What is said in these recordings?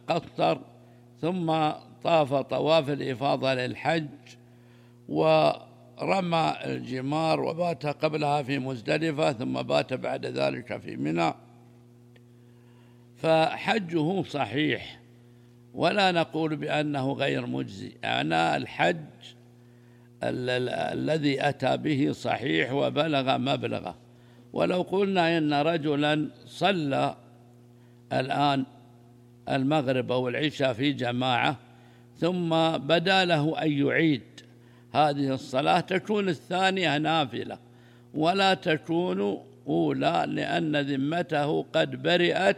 قصر ثم طاف طواف الإفاضة للحج ورمى الجمار وبات قبلها في مزدلفة ثم بات بعد ذلك في منى، فحجه صحيح ولا نقول بأنه غير مجزي. أنا الحج الذي أتى به صحيح وبلغ مبلغه. ولو قلنا إن رجلا صلى الآن المغرب أو العشاء في جماعة ثم بدا له أن يعيد هذه الصلاة، تكون الثانية نافلة ولا تكون أولى، لأن ذمته قد برئت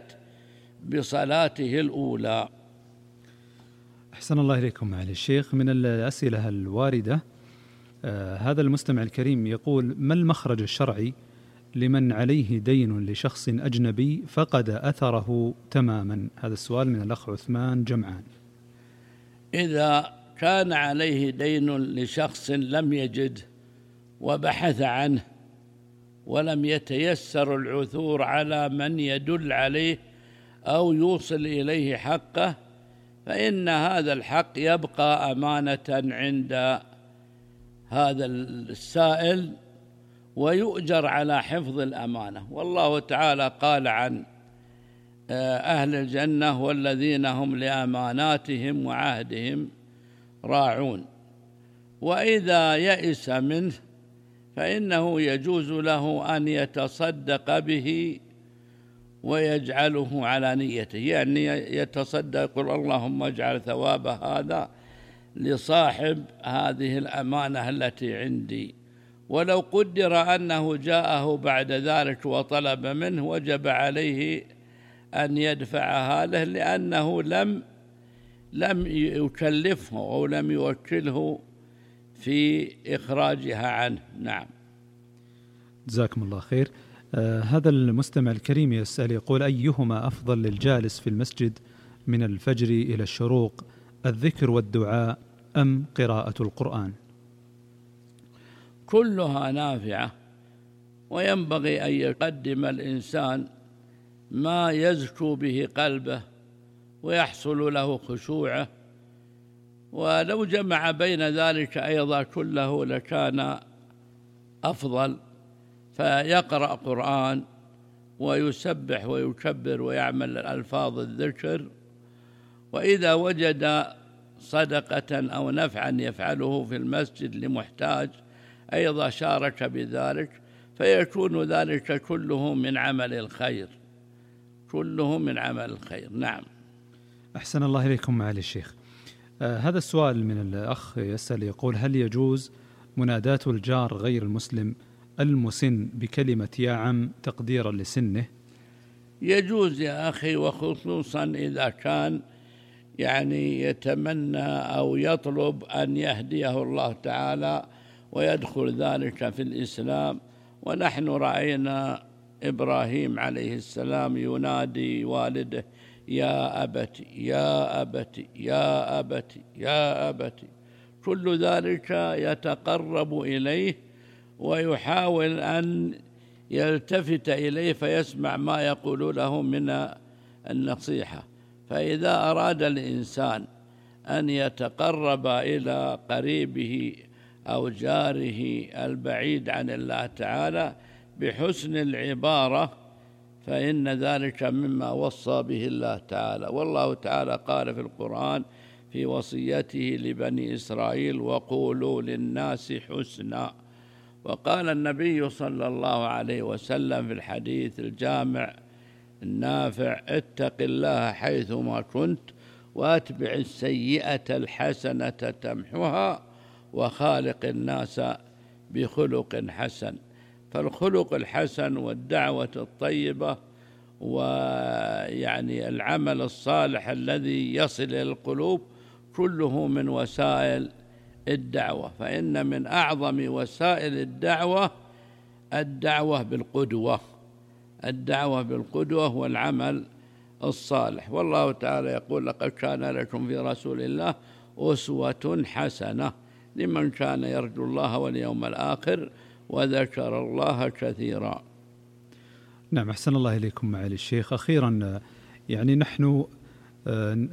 بصلاته الأولى. أحسن الله إليكم معالي الشيخ. من الأسئلة الواردة هذا المستمع الكريم يقول: ما المخرج الشرعي لمن عليه دين لشخص أجنبي فقد أثره تماما؟ هذا السؤال من الأخ عثمان جمعان. إذا كان عليه دين لشخص لم يجد وبحث عنه ولم يتيسر العثور على من يدل عليه أو يوصل إليه حقه، فإن هذا الحق يبقى أمانة عند هذا السائل ويؤجر على حفظ الأمانة. والله تعالى قال عن أهل الجنة: والذين هم لأماناتهم وعهدهم راعون. وإذا يئس منه فإنه يجوز له أن يتصدق به ويجعله على نيته، يعني يتصدق يقول: اللهم اجعل ثواب هذا لصاحب هذه الأمانة التي عندي. ولو قدر أنه جاءه بعد ذلك وطلب منه وجب عليه أن يدفعها له، لأنه لم يكلفه أو لم يوكله في إخراجها عنه. نعم. جزاكم الله خير. هذا المستمع الكريم يسأل يقول: أيهما أفضل للجالس في المسجد من الفجر إلى الشروق، الذكر والدعاء أم قراءة القرآن؟ كلها نافعة، وينبغي أن يقدم الإنسان ما يزكو به قلبه ويحصل له خشوعه، ولو جمع بين ذلك أيضا كله لكان أفضل. فيقرأ قرآن ويسبح ويكبر ويعمل ألفاظ الذكر، وإذا وجد صدقة أو نفعا يفعله في المسجد لمحتاج أيضا شارك بذلك، فيكون ذلك كله من عمل الخير، كله من عمل الخير. نعم. أحسن الله إليكم معالي الشيخ. هذا السؤال من الأخ يسأل يقول: هل يجوز مناداة الجار غير المسلم المسن بكلمة يا عم تقديرا لسنه؟ يجوز يا أخي، وخصوصا إذا كان يعني يتمنى أو يطلب أن يهديه الله تعالى ويدخل ذلك في الإسلام. ونحن رأينا إبراهيم عليه السلام ينادي والده: يا أبت يا أبت يا أبت يا أبت. كل ذلك يتقرب إليه ويحاول أن يلتفت إليه فيسمع ما يقول له من النصيحة. فإذا أراد الإنسان أن يتقرب إلى قريبه أو جاره البعيد عن الله تعالى بحسن العبارة فإن ذلك مما وصى به الله تعالى. والله تعالى قال في القرآن في وصيته لبني إسرائيل: وقولوا للناس حسنا. وقال النبي صلى الله عليه وسلم في الحديث الجامع النافع: اتق الله حيثما كنت واتبع السيئة الحسنة تمحها وخالق الناس بخلق حسن. فالخلق الحسن والدعوة الطيبة ويعني العمل الصالح الذي يصل إلى القلوب كله من وسائل الدعوة. فإن من أعظم وسائل الدعوة بالقدوة، الدعوة بالقدوة والعمل الصالح. والله تعالى يقول: لقد كان لكم في رسول الله أسوة حسنة لمن كان يرجو الله واليوم الآخر وذكر الله كثيرا. نعم. أحسن الله إليكم معالي الشيخ. أخيرا يعني نحن